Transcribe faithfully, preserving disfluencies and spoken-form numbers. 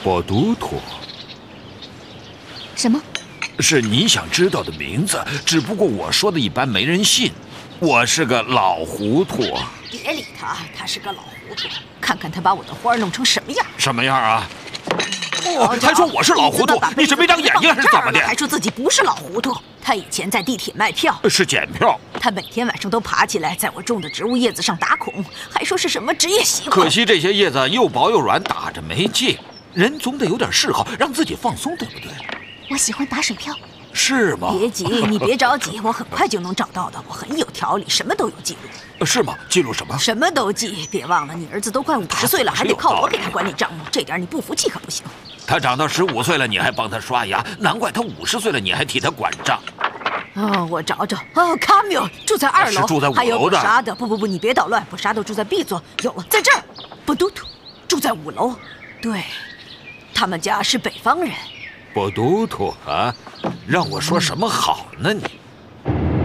博都托。 什么？ 是你想知道的名字，只不过我说的一般没人信。我是个老糊涂。 别理他，他是个老糊涂。看看他把我的花弄成什么样。 什么样啊？哦，还说我是老糊涂，你是没长眼睛还是怎么的？ 还说自己不是老糊涂。他以前在地铁卖票， 是检票。 他每天晚上都爬起来，在我种的植物叶子上打孔，还说是什么职业习惯。 可惜这些叶子又薄又软，打着没劲。人总得有点嗜好，让自己放松，对不对？ 我喜欢打水漂。 是吗？ 别急，你别着急，我很快就能找到的。我很有条理，什么都有记录。 是吗？记录什么？ 什么都记。别忘了，你儿子都快五十岁了，还得靠我给他管理账目，这点你不服气可不行。 他长到十五岁了，你还帮他刷牙，难怪他五十岁了，你还替他管账。 哦，我找找。哦，卡缪住在二楼， 是住在五楼的。 还有布沙的，不不不，你别捣乱，布沙都住在 B 座。有了，在这儿。布都图住在五楼，对，他们家是北方人。 博都托啊，让我说什么好呢你？